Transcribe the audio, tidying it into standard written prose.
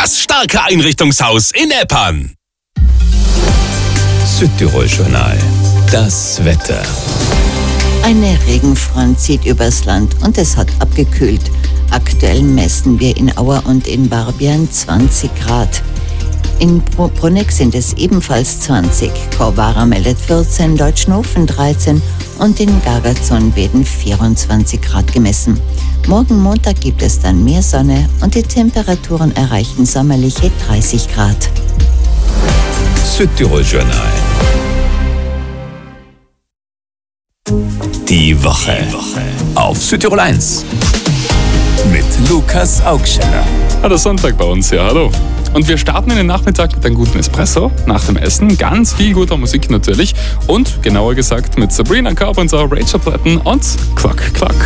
Das starke Einrichtungshaus in Eppern. Südtirol-Journal. Das Wetter. Eine Regenfront zieht übers Land und es hat abgekühlt. Aktuell messen wir in Auer und in Barbian 20 Grad. In Bruneck sind es ebenfalls 20, Korvara meldet 14, Deutschnofen 13 und in Gagazon-Beden 24 Grad gemessen. Morgen Montag gibt es dann mehr Sonne und die Temperaturen erreichen sommerliche 30 Grad. Südtirol-Journal. Die Woche auf Südtirol 1 mit Lukas Augsteller. Der Sonntag bei uns, ja, hallo. Und wir starten in den Nachmittag mit einem guten Espresso nach dem Essen. Ganz viel guter Musik natürlich. Und genauer gesagt mit Sabrina Carpenter, Rachel Platten und Clock Clock.